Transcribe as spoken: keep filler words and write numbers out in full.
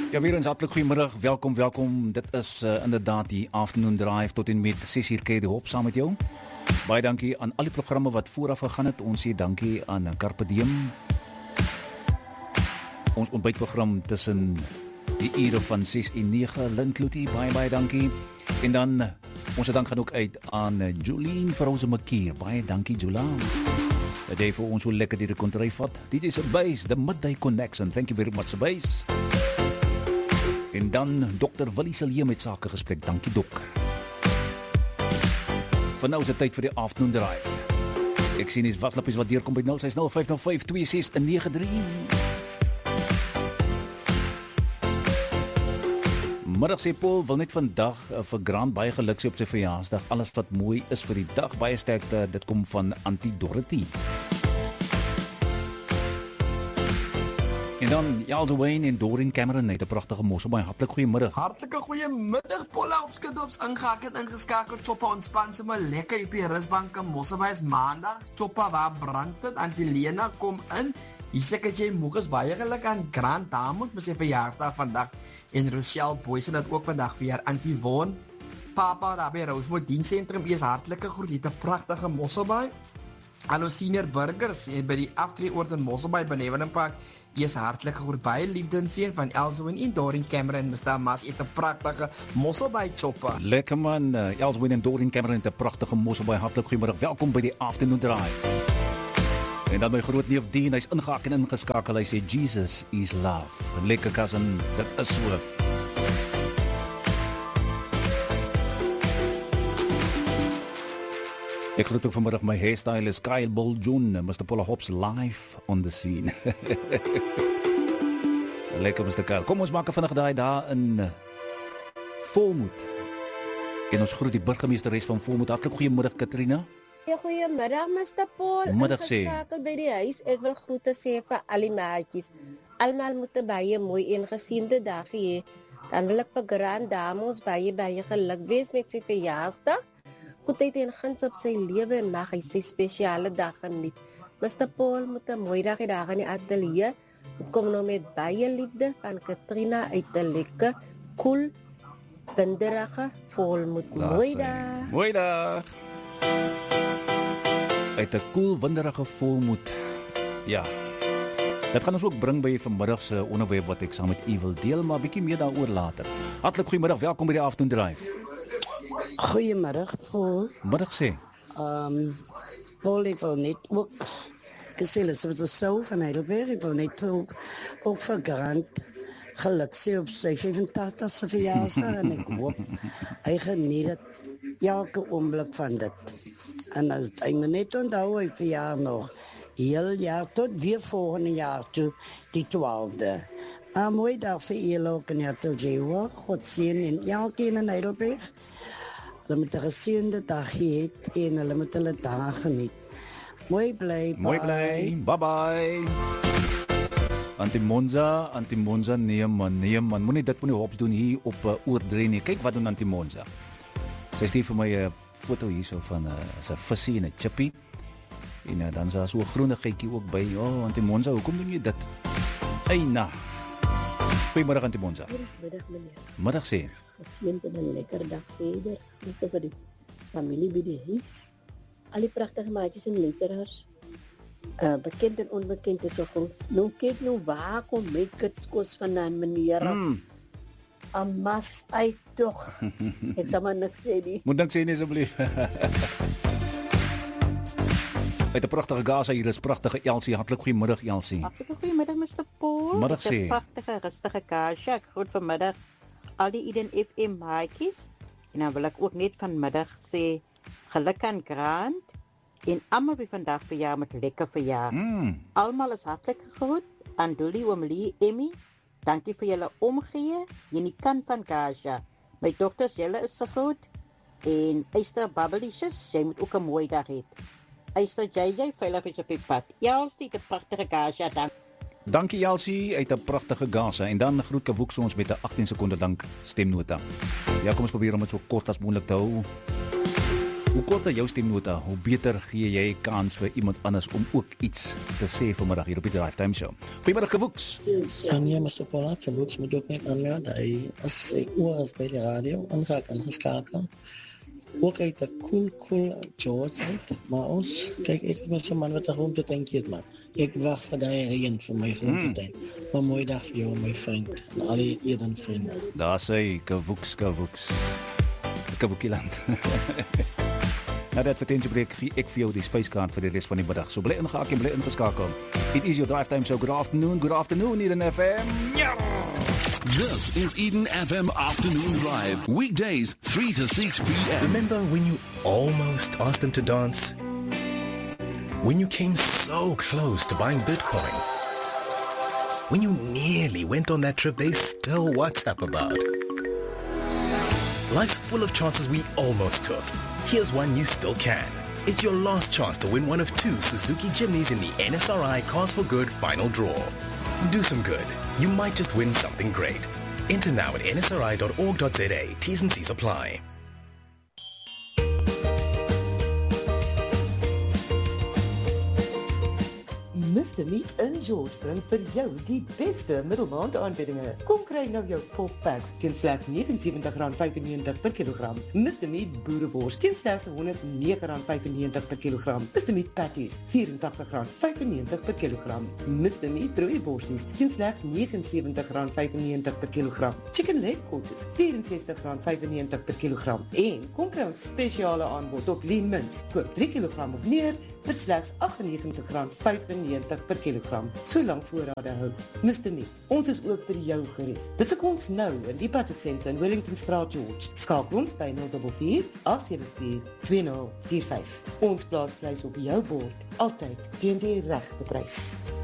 Ja, weer eens hartelijk goeiemiddag, welkom, welkom. Dit is uh, inderdaad die afternoon drive tot en met ses uur keer die hop saam met jou. Baie dankie aan al die programme wat vooraf gegaan het. Ons sê dankie aan Carpe Diem. Ons ontbytprogram tussen die ure van ses en nege, Lindlutie, baie baie dankie. En dan, ons dank gaan ook uit aan Jolien Verhouze-Makier. Baie dankie, Jolien. Dat jy vir ons so lekker die kontry vat. Dit is Sabase, the Midday Connection. Thank you very much, Sabase. En dan dokter Willie Silje met sake gesprek. Dankie, Dok. Van nou is het tyd vir die afternoon drive. Ek sien die waslappies wat deurkom by nul ses nul vyf nul vyf twee ses nege drie. Middag sê Paul, wil net vandag uh, vir Grant baie geluk sê op sy verjaarsdag. Alles wat mooi is vir die dag. Baie sterkte, dit kom van Auntie Dorothy. En dan Jals Wayne en Doreen Cameron het 'n pragtige mosse. Baie hartlik goeiemiddag. Hartlike goeiemiddag, Paula op Skidops ingehaak en ingeskakeld. Choppa ontspan se maar lekker op die rusbank. Mossebay is maandag. Choppa waar brand dit? Auntie Lena kom in. Hier sê ek jy moeg is baie geluk aan Grant Damond met sy verjaarsdag vandag. En Rochelle Boysen het ook vandag vir Auntie Von. Papa daar by Rosemont Diensentrum is hartlike groet. Dit 'n pragtige Mossebay. Hallo senior burgers by die aftreeoord in Mossebay by Nevenenpark. Is hartlike groet baie liefde en seën van Elswin en Doreen Cameron. Mister Mas het 'n pragtige Mossebay chopper. Lekker man, uh, Elswin en Doreen Cameron het 'n pragtige Mossebay. Hartlik goeiemiddag. Welkom by die afternoon drive. En dan my groot neef Dean, hy's ingehaak en ingeskakel. Hy sê Jesus is love. Lekker cousin, dit is so. Ek groet ook vanmiddag my hairstylist Kyle Boljoen, Mister Paula Hobbs live on the scene. Lekker Mister Kyle. Kom ons maak vandag daai daar in uh, Volmoed. En ons groet die burgemeesteres van Volmoed. Hartlik goeiemiddag Katrina. Ja, goeiemiddag Mister Paul. Middag sê. Ek by die huis. Ek wil groete sê vir al die maatjies. Almal moet 'n baie mooi en gesiende dag hê. Dan wil ek vir Grant Damond baie baie geluk wees met sy verjaarsdag. Goedheid en guns op sy lewe en mag hy sy spesiale dag geniet. Mister Paul moet 'n mooi dag hê daar in die ateljee. Dit kom nou met baie liefde van Katrina uit 'n lekker, cool, binderige Volmoed. Mooi dag. Mooi dag. Uit 'n cool, winderige Volmoed. Ja. Dit gaan ons ook bring by vanmiddag se onderwerp wat ek saam met u wil deel, maar bietjie meer daaroor later. Hartlik goeiemiddag, welkom by die afternoon drive. Goeiemiddag, Paul. Middag sê. Ehm, um, Paul, ek wil net ook gesê, so wat so van Heidelberg, ek wil net ook, ook vir Grant geluk sê op sy vyfentagtigste verjaarsdag en ek hoop hy geniet dit elke oomblik van dit. En as hy moet net onthou, hy verjaar nog heel jaar tot weer volgende jaar toe, die twaalfde. Een mooi dag vir julle ook in Ateljee hoor. God seën en elkeen in Heidelberg. Hulle moet 'n geseënde dag hê en hulle moet hulle dag geniet. Mooi bly. Mooi bly. Bye bye. Auntie Monza, Auntie Monza, nee man, nee man. Moenie dit moenie hops doen hier op uh, Oordrey nie. Kyk wat doen Auntie Monza. Sy stuur vir my 'n uh, foto hierso van 'n uh, 'n visie en 'n chippy. En uh, dan is daar so 'n groene geitjie ook by. O, oh, Auntie Monza, hoekom doen jy dit? Eina. Goeiemiddag Auntie Monza. Middag meneer. Middag sê. Geseënd en 'n lekker dag verder. Groete vir die familie by die huis. Al die pragtige maatjies en luisteraars. Uh, bekend en onbekend is so goed. Nou kyk nou waar kom my kitskos vandaan meneer. Mm. Amas uit tog. Ek sal maar niks sê nie. Moet niks sê nie asseblief. Uit 'n pragtige Gaza hier is pragtige Elsie. Hartlik goeiemiddag Elsie. Hartlik goeiemiddag Mister Paul. Middag sê. 'n Pragtige rustige Gaza. Ek groet vanmiddag al die Eden F M maatjies. En dan wil ek ook net vanmiddag sê geluk aan Grant en almal wie vandag verjaar met lekker verjaar. Mm. Almal is hartlik gegroet aan Dolly, Oomlie, Emmy. Dankie vir julle omgee. Jy nie kan van Gaza. My dogters, julle is so goed. En Esther Babbelicious, jy moet ook 'n mooi dag hê. Esther J J, veilig is op die pad. Elsie, die pragtige Gaza, dank. Dankie Elsie, uit 'n pragtige Gaza. En dan groet Kawoeks ons met 'n agttien sekonde lank stemnota. Ja, kom ons probeer om dit so kort as moontlik te hou. Hoe korter jou stemnota, hoe beter gee jy kans vir iemand anders om ook iets te sê vanmiddag hier op die Drive Time Show. Goeiemiddag Gewoeks. En ja, mister Pollard, Gewoeks moet ook net aangaan dat hy as hy oor is by die radio, aangaat en geskakel. Ook uit 'n cool, cool George uit, maar ons, kijk, ek is met zo'n man wat een groentetuin kies, man. Ik wacht voor die reën voor mijn groentetuin. Mm. Maar mooi dag voor jou, mijn vriend. En alle Eden vrienden. Daar sê, Gewoeks, Gewoeks. Gewoekieland. Nou, dat vertentje breek gee ek vir jou die spyskaart vir die rest van die middag. So bly ingehaak en bly ingeskakel. It is your Drive Time Show. Good afternoon, good afternoon, Eden F M. Yeah. This is Eden F M Afternoon Drive. Weekdays, three to six p.m. Remember when you almost asked them to dance? When you came so close to buying Bitcoin? When you nearly went on that trip they still WhatsApp about? Life's full of chances we almost took. Here's one you still can. It's your last chance to win one of two Suzuki Jimneys in the N S R I Cars for Good final draw. Do some good. You might just win something great. Enter now at n s r i dot org dot z a. T's and C's apply. Mister Meat in George bring vir jou die beste middelmaand aanbiedinge. Kom kry nou jou pork packs teen slegs negenensewentig rand vyfennegentig per kilogram. Mister Meat boerewors teen slegs honderd nege rand vyfennegentig per kilogram. Mister Meat patties vyfentagtig rand vyfennegentig per kilogram. Mister Meat rooiborsies teen slegs negenensewentig rand vyfennegentig per kilogram. Chicken leg quarters vierensestig rand vyfennegentig per kilogram. En kom kry ons spesiale aanbod op lean mince. Koop drie kilogram of meer vir slegs agtennegentig rand vyfennegentig per kilogram. So lank voorrade hou. Mister Meat, ons is ook vir jou gerief. Besoek ons nou in die Budget Center in Wellington Straat, George. Skakel ons by nul vier vier agt sewe vier twee nul vier vyf. Ons plaas prys op jou bord, altyd teen die regte prys.